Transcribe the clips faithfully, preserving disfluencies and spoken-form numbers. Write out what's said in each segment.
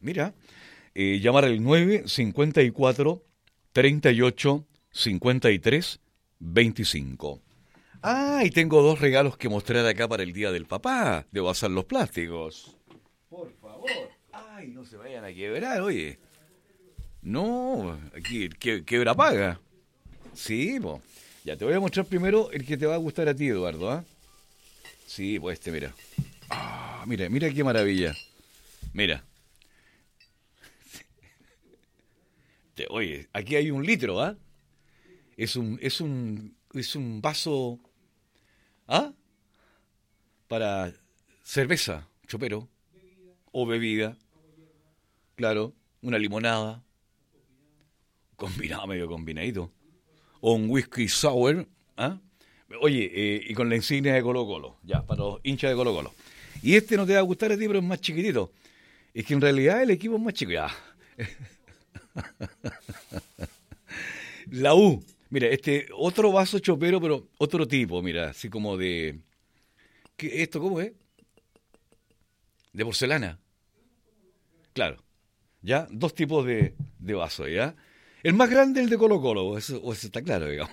Mira, eh, llamar al nueve cinco cuatro, treinta y ocho, cincuenta y tres, veinticinco. Ah, y tengo dos regalos que mostrar acá para el Día del Papá. Debo hacer los plásticos. Por favor. Ay, no se vayan a quebrar, oye. No, aquí que, quebra paga. Sí, po. Ya, te voy a mostrar primero el que te va a gustar a ti, Eduardo, ¿ah? Sí, pues este, mira. Ah, mira, mira qué maravilla. Mira. Te- Oye, aquí hay un litro, ¿ah? Es un, es un, es un vaso, ¿ah? Para cerveza, chopero, o bebida, claro, una limonada, combinado, medio combinadito, o un whisky sour, ¿ah? Oye, eh, y con la insignia de Colo Colo, ya, para los hinchas de Colo Colo. Y este no te va a gustar a ti, pero es más chiquitito. Es que en realidad el equipo es más chico, ya. La U. Mira, este otro vaso chopero, pero otro tipo, mira, así como de... ¿Qué, ¿Esto cómo es? De porcelana. Claro. ¿Ya? Dos tipos de, de vasos, ¿ya? El más grande, el de Colo Colo, eso, o eso está claro, digamos.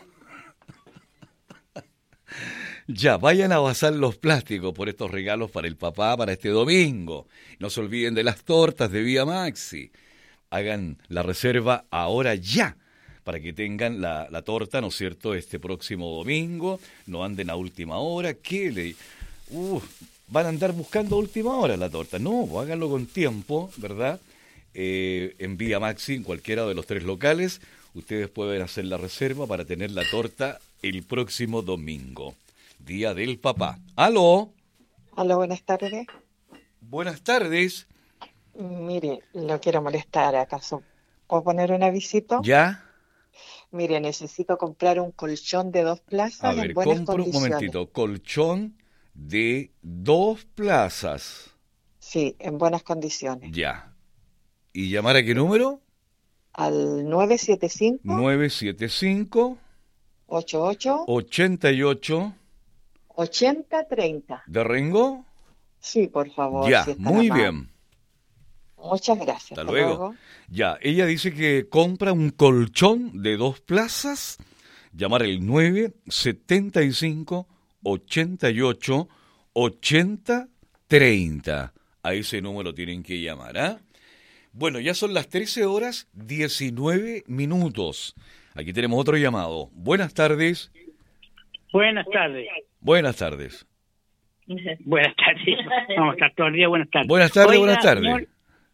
Ya, vayan a basar los plásticos por estos regalos para el papá para este domingo. No se olviden de las tortas de Vía Maxi. Hagan la reserva ahora ya, para que tengan la, la torta, ¿no es cierto?, este próximo domingo. No anden a última hora. ¿Qué le...? Uh, van a andar buscando a última hora la torta. No, pues háganlo con tiempo, ¿verdad? Eh, en Vía Maxi, en cualquiera de los tres locales, ustedes pueden hacer la reserva para tener la torta el próximo domingo, Día del Papá. ¡Aló! Hola, buenas tardes. Buenas tardes. Mire, lo quiero molestar, ¿acaso puedo poner un avisito? ¿Ya? Mire, necesito comprar un colchón de dos A plazas en ver, buenas compro un condiciones. momentito. Colchón de dos plazas. Sí, en buenas condiciones. Ya. ¿Y llamar a qué número? Al nueve siete cinco, nueve siete cinco, ocho ocho, ochenta y ocho ochenta treinta. de Rengo. Sí, por favor, si Ya, es tan muy amable. bien. Muchas gracias. Hasta Hasta luego. luego. Ya, ella dice que compra un colchón de dos plazas. Llamar el nueve siete cinco, ochenta y ocho, ochenta treinta. A ese número tienen que llamar, ¿ah? Bueno, ya son las trece horas diecinueve minutos. Aquí tenemos otro llamado. Buenas tardes. Buenas tardes. Buenas tardes. Buenas tardes. Vamos a estar todo el día. Buenas tardes. Buenas tardes, Oiga, buenas tardes. Señor,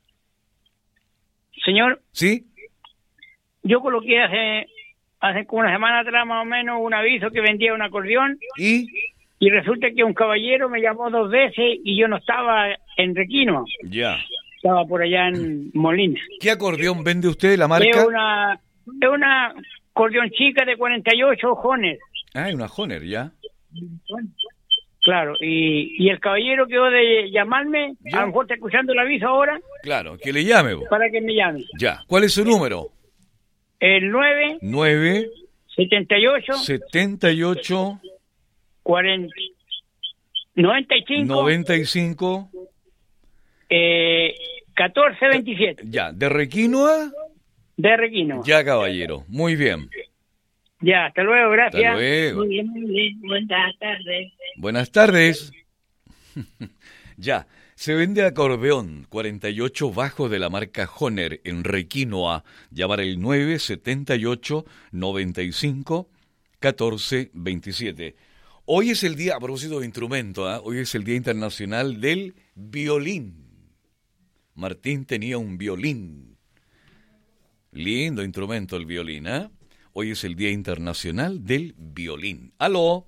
señor, ¿Sí? yo coloqué hace, hace como una semana atrás más o menos un aviso que vendía un acordeón ¿Y? y resulta que un caballero me llamó dos veces y yo no estaba en Requino, Ya. estaba por allá en Molina. ¿Qué acordeón vende usted, la Es marca? una, es una acordeón chica de cuarenta y ocho ojones. Ah, una Honer, ya. Claro, y, y el caballero quedó de llamarme, Ya. a lo mejor está escuchando el aviso ahora, Claro, que le llame vos. para que me llame. Ya. ¿Cuál es su número? El nueve nueve setenta y ocho setenta y ocho cuarenta noventa y cinco noventa y cinco. eh, catorce veintisiete Ya, de Requinoa. de Requino. Ya, caballero. Muy bien. Ya, hasta luego, gracias. Hasta luego. Muy bien, muy bien. Buenas tardes. Buenas tardes. Ya, se vende acordeón cuarenta y ocho bajo de la marca Honer en Requinoa. Llamar el nueve setenta y ocho noventa y cinco catorce veintisiete. Hoy es el día, a propósito de instrumento, ¿ah? Hoy es el Día Internacional del Violín. Martín tenía un violín. Lindo instrumento el violín, ¿ah? Hoy es el Día Internacional del Violín. ¿Aló?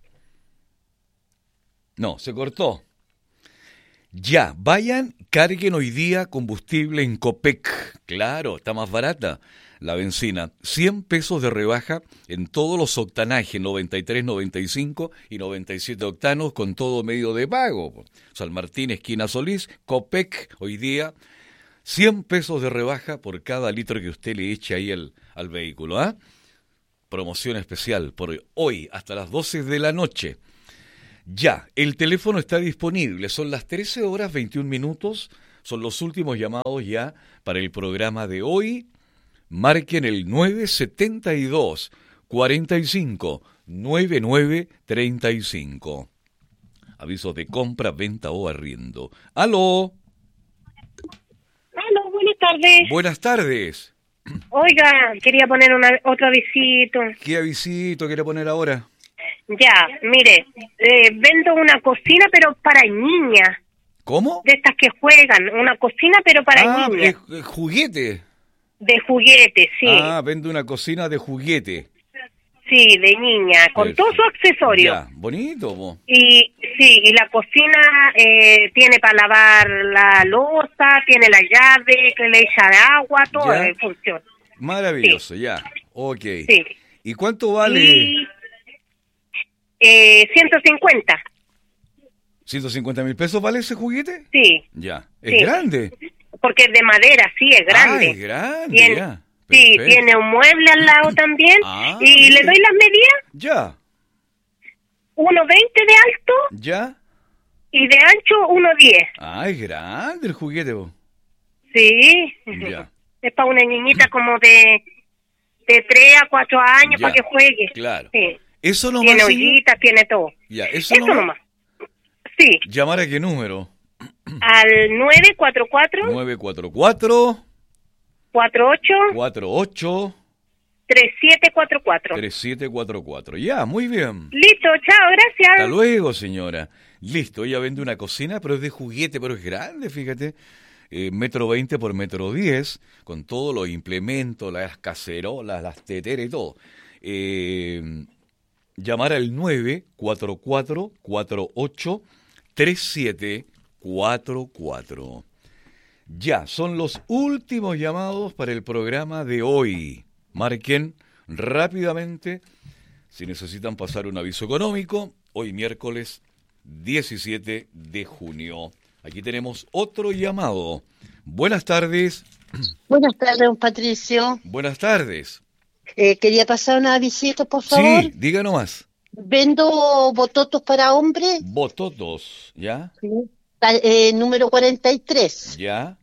No, se cortó. Ya, vayan, carguen hoy día combustible en Copec. Claro, está más barata la benzina. cien pesos de rebaja en todos los octanajes, noventa y tres, noventa y cinco y noventa y siete octanos con todo medio de pago. San Martín, esquina Solís, Copec, hoy día, cien pesos de rebaja por cada litro que usted le eche ahí al, al vehículo, ¿ah? Promoción especial por hoy hasta las doce de la noche. Ya, el teléfono está disponible, son las trece horas veintiún minutos, Son los últimos llamados ya para el programa de hoy. Marquen el nueve siete dos, cuatro cinco, nueve nueve tres cinco. Avisos de compra, venta o arriendo. ¡Aló! Aló, buenas tardes. Buenas tardes. Oiga, quería poner una, otro avisito. ¿Qué avisito quiere poner ahora? Ya, mire, eh, vendo una cocina pero para niñas. ¿Cómo? De estas que juegan, una cocina pero para ah, niñas. Eh, juguete. De juguete, sí. Ah, vende una cocina de juguete. Sí, de niña, con Perfecto. todo su accesorio. Ya, bonito, po. Y sí, y la cocina eh, tiene para lavar la loza, tiene la llave que le echa de agua, todo Ya. en función. Maravilloso, sí. Ya. Ok. Sí. ¿Y cuánto vale? Y, eh, ciento cincuenta. ¿ciento cincuenta mil pesos vale ese juguete? Sí. Ya. ¿Es Sí. grande? Porque es de madera, sí, es grande. Ah, es grande, Tiene- ya. Sí, Perfecto. tiene un mueble al lado también. Ah, y mire. le doy las medidas, Ya. uno veinte de alto Ya. y de ancho uno diez. Ah, es grande el juguete, po. Sí. Ya. Es para una niñita como de de tres a cuatro años Ya. para que juegue. Claro. Sí. Eso nomás, Tiene señor? ollitas, tiene todo. Ya, eso, Eso nomás. nomás. Sí, ¿Llamar a qué número? al nueve cuatro cuatro, nueve cuatro cuatro, cuatro ocho, cuatro ocho, tres siete cuatro cuatro. tres siete cuatro cuatro. Ya, muy bien. Listo, chao, gracias. Hasta luego, señora. Listo, ella vende una cocina, pero es de juguete, pero es grande, fíjate. Eh, metro veinte por metro diez, con todos los implementos, las cacerolas, las teteras y todo. Eh, llamar al nueve cuatro cuatro, cuatro ocho, tres siete cuatro cuatro. Ya, son los últimos llamados para el programa de hoy. Marquen rápidamente si necesitan pasar un aviso económico. Hoy miércoles diecisiete de junio. Aquí tenemos otro llamado. Buenas tardes. Buenas tardes, don Patricio. Buenas tardes. Eh, quería pasar una visita, por favor. Sí, diga nomás. Vendo bototos para hombres, Bototos, ¿ya? ta- eh, número cuarenta y tres, ¿Ya?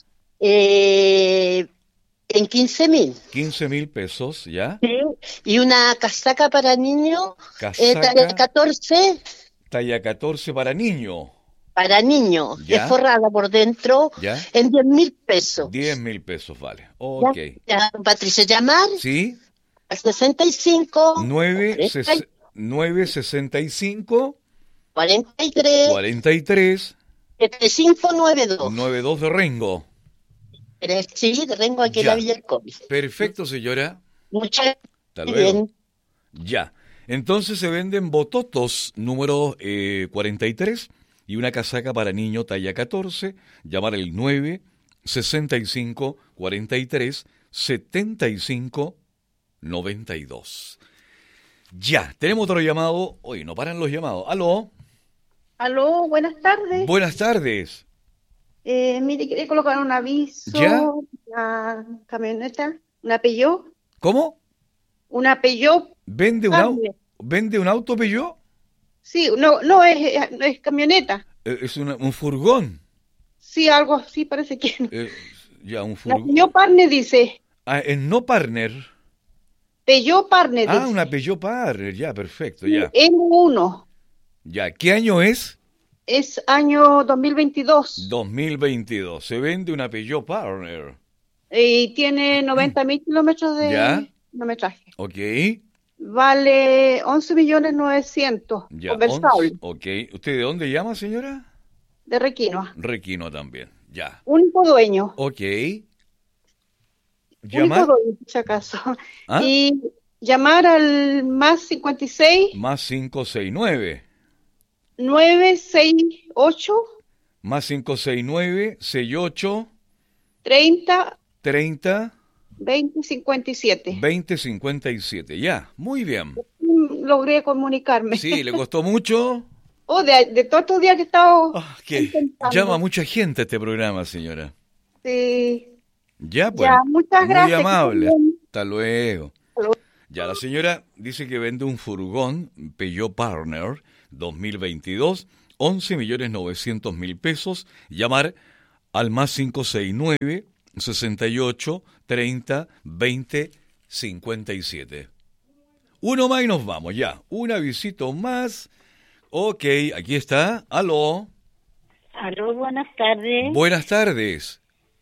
eh, en quince mil. quince mil pesos, ¿ya? Sí. Y una casaca para niños, eh, Casaca, talla catorce, talla catorce para niño, para niños, Ya. es forrada por dentro, ¿ya? en diez mil pesos. diez mil pesos vale. Ok. Ya, don Patricio, llamar ¿Sí? al sesenta y cinco, nueve sesenta y cinco, cuarenta y tres, cuarenta y tres, setenta y cinco noventa y dos. noventa y dos de Rengo. Sí, tengo aquí en Ya. la Villa del Covid. Perfecto, señora. Muchas Hasta Muy luego. bien. Ya. Entonces se venden bototos número eh, cuarenta y tres y una casaca para niño talla catorce. Llamar el nueve sesenta y cinco, cuarenta y tres, setenta y cinco, noventa y dos. Ya, tenemos otro llamado. Hoy no paran los llamados. ¿Aló? Aló, buenas tardes. Buenas tardes. Eh, mire, quería colocar un aviso, ¿Ya? una camioneta, una Peugeot, ¿Cómo? una Peugeot. ¿Vende un, Ah, au- bien. ¿Vende un auto Peugeot? Sí, no, no es, es camioneta. Eh, Es una- un furgón. Sí, algo así parece que. Eh, ya, un La furgón. Peugeot Partner dice, Ah, es no partner. Peugeot Partner Ah, dice, una Peugeot Partner. Ya, perfecto, ya. N uno, Ya, ¿qué año es? es año dos mil veintidós dos mil veintidós. Se vende una Peugeot Partner. y tiene noventa mil kilómetros de ¿Ya? kilometraje. Ok. Vale once millones novecientos, Ya. conversable, once, ok. ¿Usted de dónde llama, señora? de Requinoa. Requino también. Ya. Único dueño. Ok. Único ¿Llamar? dueño, por si acaso. ¿Ah? Y llamar al más cincuenta y seis, Más cinco seis nueve. nueve seis ocho, Más cinco seis nueve, seis ocho, treinta, treinta, veinte cincuenta y siete. veinte cincuenta y siete. Ya, muy bien. Mm, Logré comunicarme. Sí, ¿le costó mucho? Oh, de, de todos estos días que he estado Ah, que intentando. llama mucha gente a este programa, señora. Sí. Ya, pues. Ya, muchas muy gracias, que amable. estén bien. Hasta luego. Hasta luego. Ya, la señora dice que vende un furgón Peugeot Partner dos mil veintidós, once millones novecientos mil pesos. Llamar al más cinco seis nueve, sesenta y ocho, treinta, veinte, cincuenta y siete. Uno más y nos vamos, ya. Un avisito más. Ok, aquí está. Aló. Aló, buenas tardes. Buenas tardes.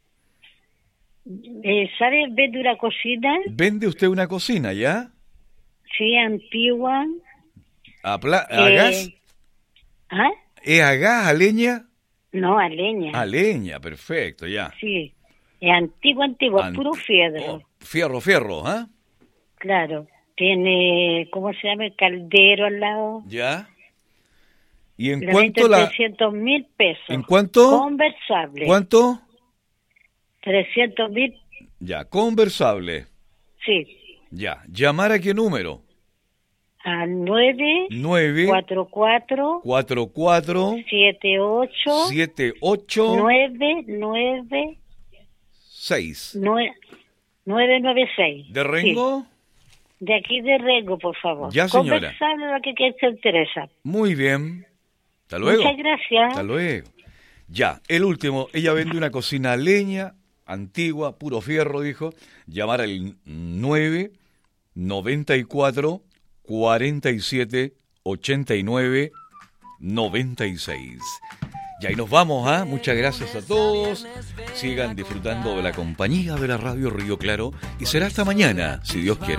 Eh, ¿Sabe, vende una cocina? ¿Vende usted una cocina, ya? Sí, antigua. ¿A, pla- a Eh, gas? ¿Ah? ¿Es a gas, a leña? No, a leña. A leña, perfecto, ya. Sí, es antigua, antigua, Ant- puro fierro. Oh, fierro, fierro, ¿ah? Claro. Tiene, ¿cómo se llama? El caldero al lado. Ya. ¿Y en Le cuánto venden la...? trescientos mil pesos. ¿En cuánto? Conversable. ¿Cuánto? trescientos mil, Ya, conversable. sí. Ya, ¿llamar a qué número? Al nueve, nueve, cuatro cuatro, cuatro cuatro, siete ocho, siete ocho, nueve nueve seis. nueve nueve seis. ¿De Rengo? De aquí de Rengo, por favor. Ya, señora. Conversable lo que, que se interesa. Muy bien. Hasta luego. Muchas gracias. Hasta luego. Ya, el último. Ella vende una cocina a leña, antigua, puro fierro, dijo. Llamar al nueve, noventa y cuatro, cuarenta y siete, ochenta y nueve, noventa y seis. Y ahí nos vamos, ¿ah? Muchas gracias a todos. Sigan disfrutando de la compañía de la Radio Río Claro. Y será hasta mañana, si Dios quiere.